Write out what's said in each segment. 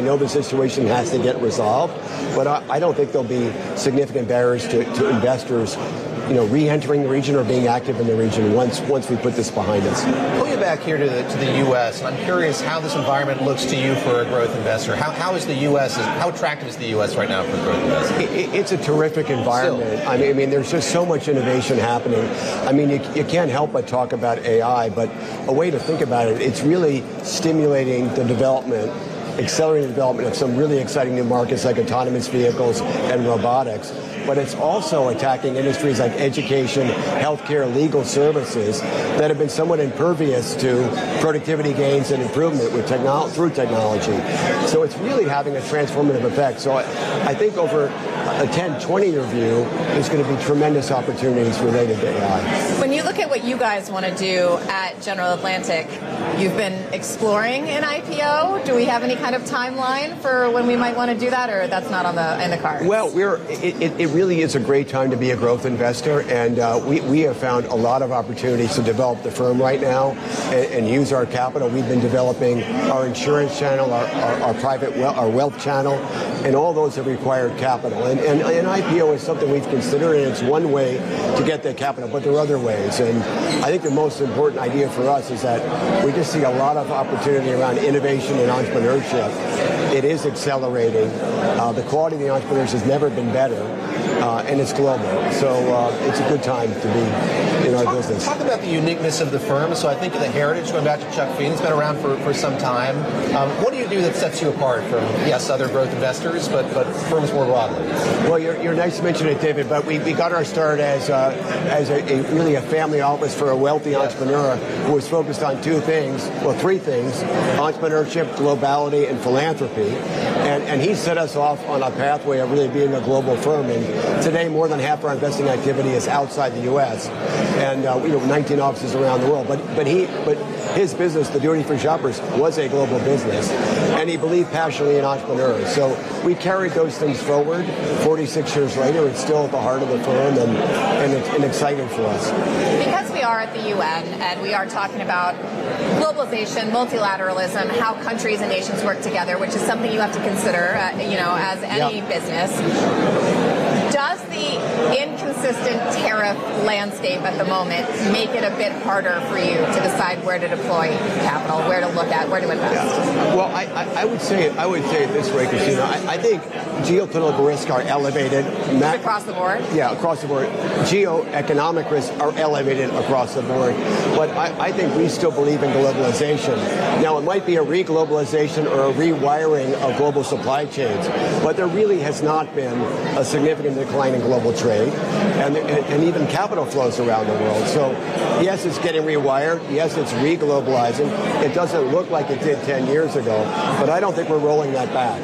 know the situation has to get resolved, but I don't think there'll be significant barriers to investors, re-entering the region or being active in the region once we put this behind us. Pull you back here to the U.S. I'm curious how this environment looks to you for a growth investor. How attractive is the U.S. right now for a growth investor? It's a terrific environment. Still. I mean, there's just so much innovation happening. I mean, you can't help but talk about AI, but a way to think about it, it's really stimulating the development, accelerating the development of some really exciting new markets like autonomous vehicles and robotics. But it's also attacking industries like education, healthcare, legal services that have been somewhat impervious to productivity gains and improvement with through technology. So it's really having a transformative effect. So I think over a 10, 20-year view, there's going to be tremendous opportunities related to AI. When you look at what you guys want to do at General Atlantic, you've been exploring an IPO. Do we have any kind of timeline for when we might want to do that, or that's not in the cards? Well, it really is a great time to be a growth investor, and we have found a lot of opportunities to develop the firm right now and use our capital. We've been developing our insurance channel, our wealth channel, and all those have required capital. And an IPO is something we've considered, and it's one way to get that capital, but there are other ways. And I think the most important idea for us is that we just see a lot of opportunity around innovation and entrepreneurship. It is accelerating. The quality of the entrepreneurs has never been better, and it's global. So it's a good time to be in our business. Talk about the uniqueness of the firm. So I think of the heritage, going back to Chuck Feeney, it's been around for some time. What do you do that sets you apart from, yes, other growth investors, but firms more broadly? Well, you're nice to mention it, David, but we got our start as really a family office for a wealthy entrepreneur who was focused on three things: entrepreneurship, globality, and philanthropy. And he set us off on a pathway of really being a global firm. And today, more than half our investing activity is outside the U.S. And we have 19 offices around the world. But his business, the Duty Free Shoppers, was a global business, and he believed passionately in entrepreneurs. So we carried those things forward. 46 years later, it's still at the heart of the firm, and it's exciting for us. Because we are at the UN and we are talking about globalization, multilateralism, how countries and nations work together, which is something you have to consider, as any business. Does the inconsistent tariff landscape at the moment make it a bit harder for you to decide where to deploy capital, where to look at, where to invest? Yeah. Well, I would say it this way, Christina. I think geopolitical risks are elevated. Across the board? Yeah, across the board. Geoeconomic risks are elevated across the board. But I think we still believe in globalization. Now, it might be a re-globalization or a rewiring of global supply chains, but there really has not been a significant decline in global trade and even capital flows around the world. So, yes, it's getting rewired. Yes, it's re-globalizing. It doesn't look like it did 10 years ago, but I don't think we're rolling that back.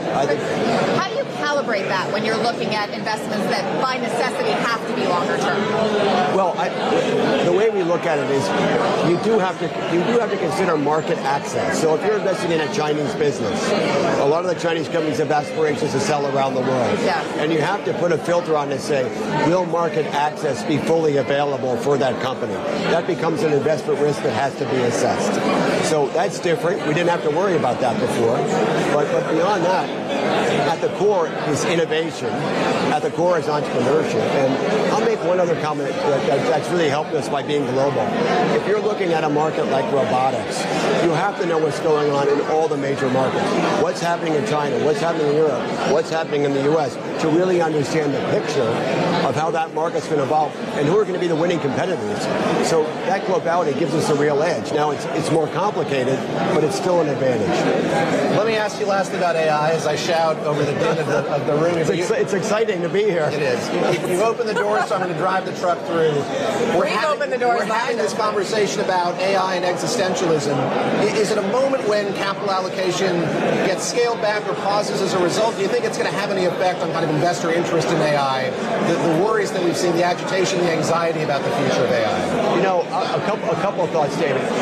How do you calibrate that when you're looking at investments that by necessity have to be longer term? Well, the way we look at it is you do have to consider market access. So if you're investing in a Chinese business, a lot of the Chinese companies have aspirations to sell around the world. Yeah. And you have to put a filter on and say, will market access be fully available for that company? That becomes an investment risk that has to be assessed. So that's different. We didn't have to worry about that before. But beyond that, at the core is innovation. At the core is entrepreneurship. And I'll make one other comment that's really helped us by being global. If you're looking at a market like robotics, you have to know what's going on in all the major markets. What's happening in China? What's happening in Europe? What's happening in the U.S. to really understand the picture of how that market's going to evolve and who are going to be the winning competitors. So that globality gives us a real edge. Now, it's more complicated, but it's still an advantage. Let me ask you last about AI as I shout over the din of the room. It's exciting to be here. It is. You've opened the door, so I'm going to drive the truck through. We're having this conversation about AI and existentialism. Is it a moment when capital allocation gets scaled back or pauses as a result? Do you think it's going to have any effect on kind of investor interest in AI? The worries that we've seen, the agitation, the anxiety about the future of AI? A couple of thoughts, David.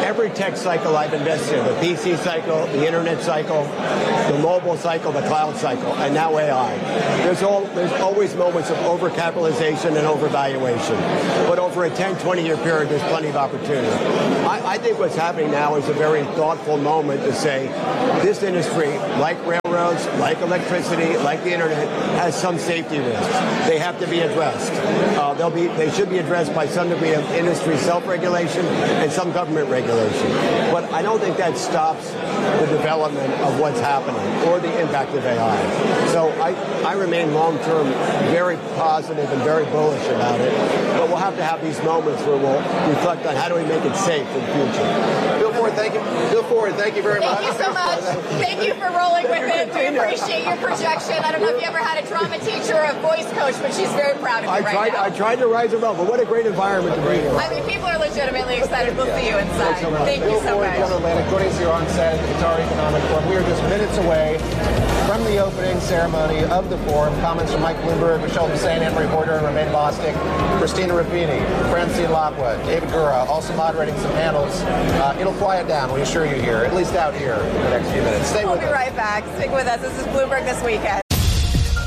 every tech cycle I've invested in, the PC cycle, the internet cycle, the mobile cycle, the cloud cycle, and now AI. There's always moments of overcapitalization and overvaluation. But over a 10, 20-year period, there's plenty of opportunity. I think what's happening now is a very thoughtful moment to say this industry, like railroads, like electricity, like the internet, has some safety risks. They have to be addressed. They should be addressed by some degree of industry self-regulation and some government regulation. But I don't think that stops the development of what's happening or the impact of AI. So I remain long-term very positive and very bullish about it. But we'll have to have these moments where we'll reflect on how do we make it safe in the future. Bill Ford, thank you. Bill Ford, thank you very much. Thank you so much. Thank you for rolling with it. We appreciate your projection. I don't know if you ever had a drama teacher or a voice coach, but she's very proud of you right now. I tried to rise above, but what a great environment to be in. I mean, people are legitimately excited. We'll see you inside. Thank you so much. Bill Ford, General Atlantic, joining us here on set at the Qatar Economic Forum. We are just minutes away from the opening ceremony of the forum. Comments from Mike Bloomberg, Michelle Hussein, Emery Horder, and Romain Bostic, Christina Ruffini, Francine Lapua, David Gura, also moderating some panels. It'll quiet down, we assure you here, at least out here in the next few minutes. Stay with us. We'll be right back. Stick with us. This is Bloomberg This Weekend.